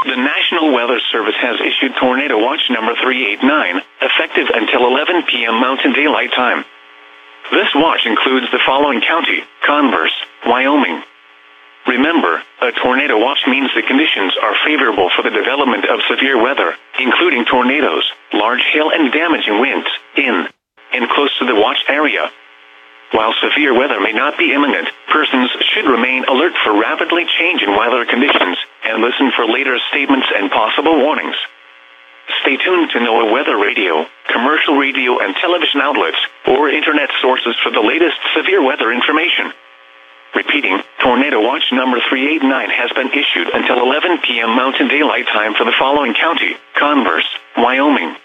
The National Weather Service has issued Tornado Watch number 389, effective until 11 p.m. Mountain Daylight Time. This watch includes the following county: Converse, Wyoming. Remember, a tornado watch means the conditions are favorable for the development of severe weather, including tornadoes, large hail and damaging winds, in and close to the watch area. While severe weather may not be imminent, persons should remain alert for rapidly changing weather conditions and listen for later statements and possible warnings. Stay tuned to NOAA Weather Radio, commercial radio and television outlets, or internet sources for the latest severe weather information. Repeating, Tornado Watch number 389 has been issued until 11 p.m. Mountain Daylight Time for the following county: Converse, Wyoming.